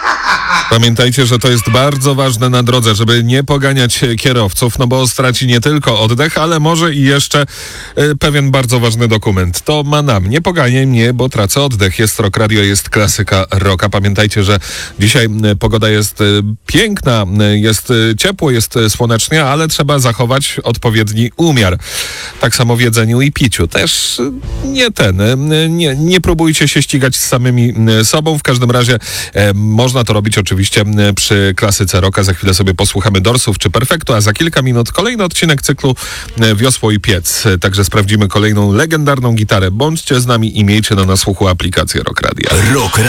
Pamiętajcie, że to jest bardzo ważne na drodze, żeby nie poganiać kierowców, no bo straci nie tylko oddech, ale może i jeszcze pewien bardzo ważny dokument. To ma nam. Nie poganiaj mnie, bo tracę oddech. Jest Rock Radio, jest klasyka rocka. Pamiętajcie, że dzisiaj pogoda jest piękna, jest ciepło, jest słonecznie, ale trzeba zachować odpowiedni umiar. Tak samo w jedzeniu i piciu. Też nie próbujcie się ścigać z samymi sobą. W każdym razie można to robić oczywiście przy klasyce rocka. Za chwilę sobie posłuchamy Dorsów czy Perfektu, a za kilka minut kolejny odcinek cyklu Wiosło i Piec. Także sprawdzimy kolejną legendarną gitarę. Bądźcie z nami i miejcie na słuchu aplikację Rock Radio. Rock